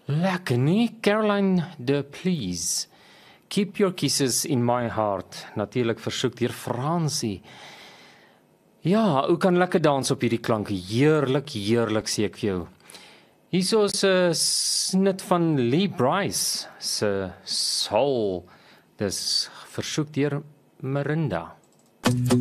Lekker nie, Caroline de Please. Keep your kisses in my heart. Natuurlik versoek deur Fransie. Ja, hoe kan lekker dans op hierdie klanke. Heerlik, heerlik sê ek vir jou. Hierso is 'n snit van Lee Brice se Soul. Dis versoek deur Marinda.